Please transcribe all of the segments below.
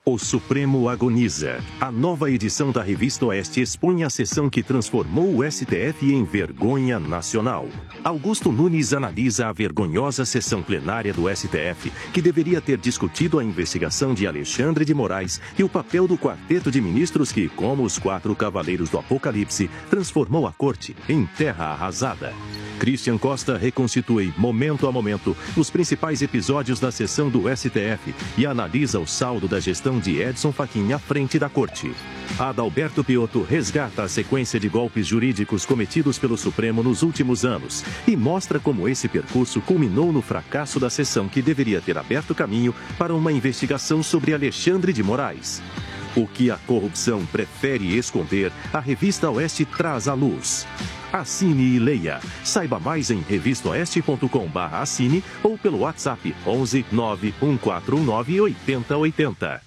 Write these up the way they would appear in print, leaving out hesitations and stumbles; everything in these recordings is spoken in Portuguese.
O Supremo agoniza. A nova edição da Revista Oeste expõe a sessão que transformou o STF em vergonha nacional. Augusto Nunes analisa a vergonhosa sessão plenária do STF, que deveria ter discutido a investigação de Alexandre de Moraes e o papel do quarteto de ministros que, como os 4 cavaleiros do Apocalipse, transformou a corte em terra arrasada. Christian Costa reconstitui, momento a momento, os principais episódios da sessão do STF e analisa o saldo da gestão de Edson Fachin à frente da corte. Adalberto Piotto resgata a sequência de golpes jurídicos cometidos pelo Supremo nos últimos anos e mostra como esse percurso culminou no fracasso da sessão que deveria ter aberto caminho para uma investigação sobre Alexandre de Moraes. O que a corrupção prefere esconder, a Revista Oeste traz à luz. Assine e leia. Saiba mais em revistaoeste.com/assine ou pelo WhatsApp 11 91419 8080.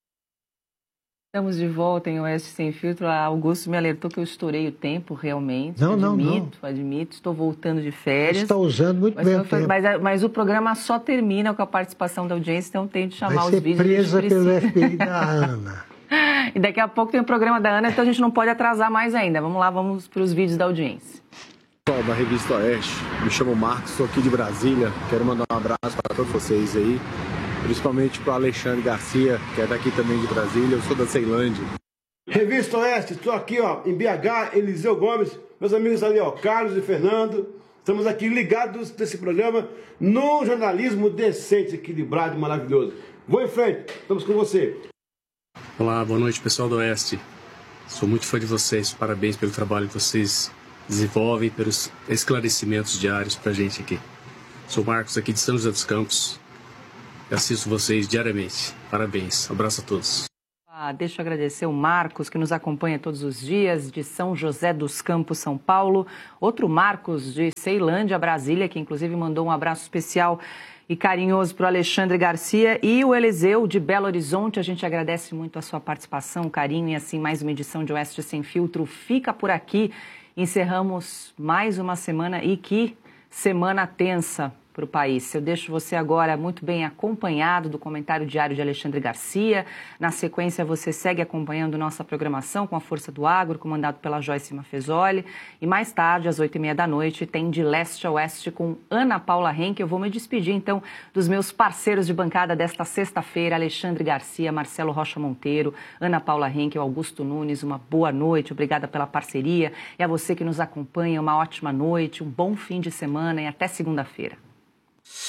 Estamos de volta em Oeste Sem Filtro. A Augusto me alertou que eu estourei o tempo, realmente. Não. Admito. Estou voltando de férias. Você está usando muito bem o tempo. Mas o programa só termina com a participação da audiência, então tento chamar os vídeos. Vai ser presa pelo FBI da Ana. E daqui a pouco tem o programa da Ana, então a gente não pode atrasar mais ainda. Vamos lá, vamos para os vídeos da audiência. Pessoal da Revista Oeste, me chamo Marcos, estou aqui de Brasília. Quero mandar um abraço para todos vocês aí, principalmente para o Alexandre Garcia, que é daqui também de Brasília. Eu sou da Ceilândia. Revista Oeste, estou aqui em BH, Eliseu Gomes, meus amigos ali, Carlos e Fernando. Estamos aqui ligados nesse programa, no jornalismo decente, equilibrado e maravilhoso. Vou em frente, estamos com você. Olá, boa noite, pessoal do Oeste. Sou muito fã de vocês, parabéns pelo trabalho que vocês desenvolvem, pelos esclarecimentos diários pra gente aqui. Sou Marcos, aqui de São José dos Campos. Eu assisto vocês diariamente. Parabéns, abraço a todos. Deixa eu agradecer o Marcos, que nos acompanha todos os dias, de São José dos Campos, São Paulo. Outro Marcos, de Ceilândia, Brasília, que inclusive mandou um abraço especial e carinhoso para o Alexandre Garcia. E o Eliseu, de Belo Horizonte. A gente agradece muito a sua participação, o carinho, e assim mais uma edição de Oeste Sem Filtro fica por aqui. Encerramos mais uma semana, e que semana tensa para o país. Eu deixo você agora muito bem acompanhado do comentário diário de Alexandre Garcia. Na sequência, você segue acompanhando nossa programação com a Força do Agro, comandado pela Joyce Mafezoli. E mais tarde, às 20h30, tem De Leste a Oeste com Ana Paula Henke. Eu vou me despedir, então, dos meus parceiros de bancada desta sexta-feira, Alexandre Garcia, Marcelo Rocha Monteiro, Ana Paula Henke, Augusto Nunes. Uma boa noite, obrigada pela parceria. E a você que nos acompanha, uma ótima noite, um bom fim de semana e até segunda-feira.